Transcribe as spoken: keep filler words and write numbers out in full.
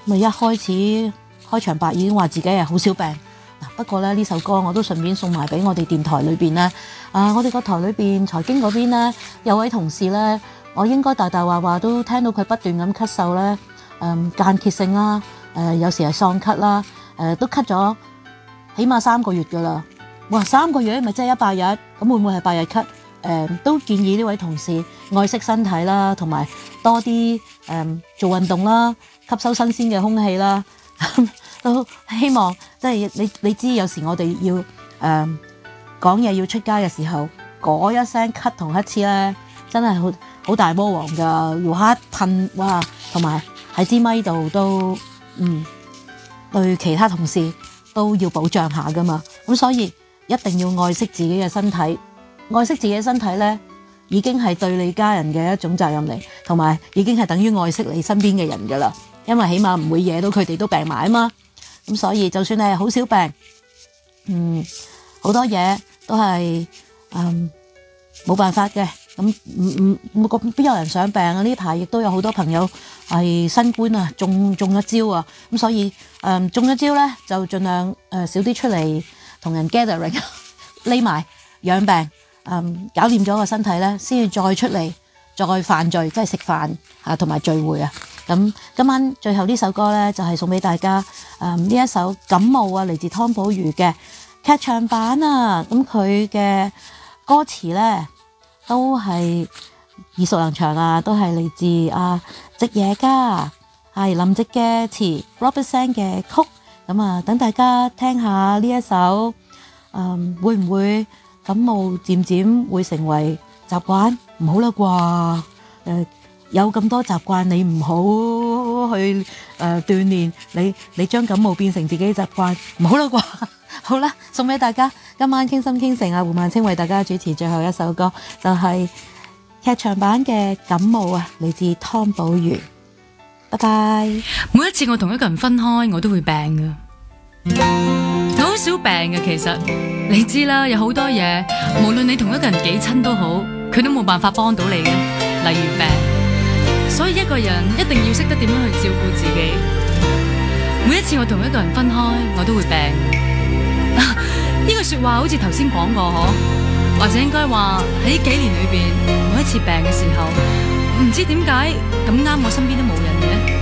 咪一開始開場白已經話自己係好少病。嗱，不過咧呢首歌我都順便送埋俾我哋電台裏邊咧，啊，我哋個台裏邊財經嗰邊咧有位同事咧，我應該大大話話都聽到佢不斷咁咳嗽咧，誒、嗯、間歇性啦，誒、呃、有時係喪咳啦，誒、呃、都咳咗起碼三個月噶啦。哇，三個月咪即係一百日，咁會唔會係百日咳？誒、呃、都建議呢位同事愛惜身體啦，同埋多啲誒、呃、做運動啦，吸收新鮮嘅空氣啦。都希望即係你你知有時我哋要誒講嘢要出街嘅時候，嗰一聲咳同一次咧，真係好好大魔王㗎，要一噴哇，同埋喺支咪度都嗯對其他同事都要保障下㗎嘛。咁所以一定要愛惜自己嘅身體，愛惜自己嘅身體咧，已經係對你家人嘅一種責任嚟，同埋已經係等於愛惜你身邊嘅人㗎啦。因為起碼唔會惹到佢哋都病埋啊嘛。咁所以就算你係好少病，嗯，好多嘢都係嗯冇辦法嘅。咁唔唔冇個邊有人想病啊？呢排亦都有好多朋友係新冠啊，中中咗招啊。咁所以誒、嗯、中咗招咧，就盡量誒、呃、少啲出嚟同人 gathering，匿埋養病，嗯，搞掂咗個身體咧，先至再出嚟再犯罪，即係食飯啊同埋聚會啊。咁今晚最後呢首歌咧，就係、是、送俾大家。誒、嗯、呢一首感冒啊，嚟自湯寶如嘅劇場版啊。咁佢嘅歌詞咧都係耳熟能詳啊，都係嚟自啊夕野家，係林夕嘅詞 Robert Sang 嘅曲。咁啊，等大家聽下呢一首，嗯，會唔會感冒漸漸會成為習慣？唔好啦啩，誒、呃。有咁多習慣，你唔好去誒、呃、鍛鍊，你你將感冒變成自己習慣，唔好啦啩。好啦，送俾大家，今晚傾心傾城啊，胡孟青為大家主持最後一首歌，就係、是、劇場版嘅感冒啊，嚟自湯寶如。拜拜。 每一次我同一個人分開，我都會病噶。我好少病嘅，其實你知啦，有好多嘢，無論你同一個人幾親都好，佢都冇辦法幫到你嘅，例如病。所以一個人一定要識得點樣去照顧自己。每一次我同一個人分開，我都會病。呢句說話好似頭先講過嗬，或者應該話喺幾年裏邊，每一次病嘅時候，唔知點解咁啱我身邊都冇人嘅。